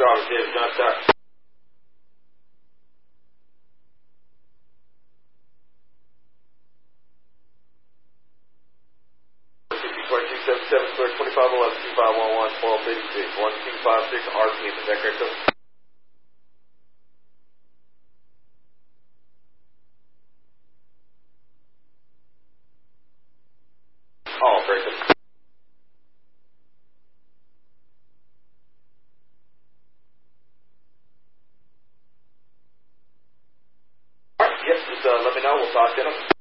Robert, David, John Star. 277 square, 2511, 2511, 1256, 1256 RPM. Is that correct, sir? Oh, correct, sir. All right, yep, just let me know. We'll talk to them.